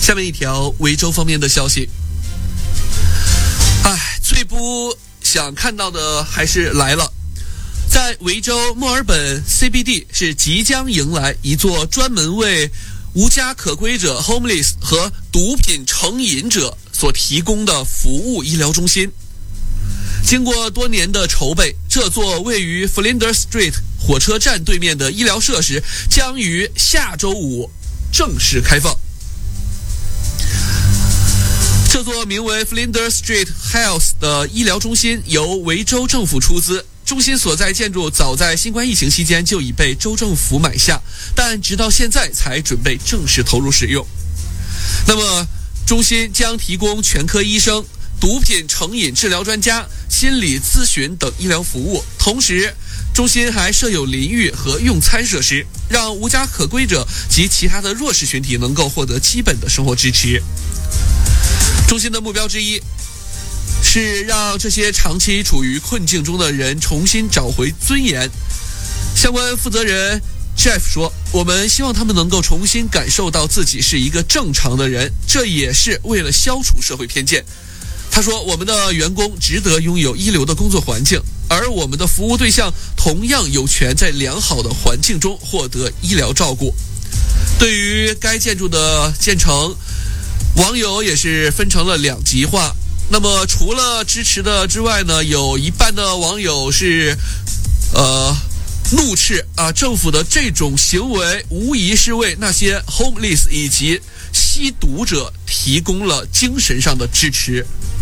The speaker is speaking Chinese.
下面一条维州方面的消息。最不想看到的还是来了。在维州墨尔本 CBD 是即将迎来一座专门为无家可归者 homeless 和毒品成瘾者所提供的服务医疗中心。经过多年的筹备，这座位于 Flinders Street 火车站对面的医疗设施将于下周五正式开放。这座名为 Flinders Street Health 的医疗中心由维州政府出资，中心所在建筑早在新冠疫情期间就已被州政府买下，但直到现在才准备正式投入使用。那么，中心将提供全科医生、毒品成瘾治疗专家、心理咨询等医疗服务，同时中心还设有淋浴和用餐设施，让无家可归者及其他的弱势群体能够获得基本的生活支持。中心的目标之一是让这些长期处于困境中的人重新找回尊严。相关负责人 Jeff 说，我们希望他们能够重新感受到自己是一个正常的人，这也是为了消除社会偏见。他说，我们的员工值得拥有一流的工作环境，而我们的服务对象同样有权在良好的环境中获得医疗照顾。对于该建筑的建成，网友也是分成了两极化。那么除了支持的之外呢，有一半的网友是怒斥政府的这种行为无疑是为那些 homeless 以及吸毒者提供了精神上的支持。